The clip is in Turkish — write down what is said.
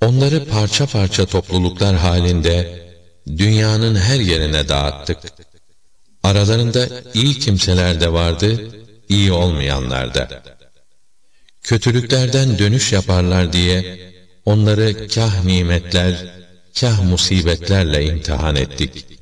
Onları parça parça topluluklar halinde dünyanın her yerine dağıttık. Aralarında iyi kimseler de vardı, iyi olmayanlar da. Kötülüklerden dönüş yaparlar diye onları kâh nimetler, kâh musibetlerle imtihan ettik.